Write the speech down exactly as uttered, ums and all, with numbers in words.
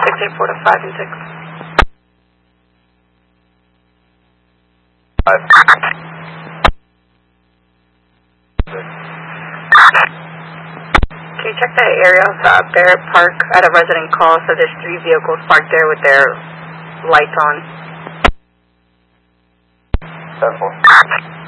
six eight four to five and six. Five. Can you check the area of uh, Barrett Park at a resident call? So there's three vehicles parked there with their lights on. ten four.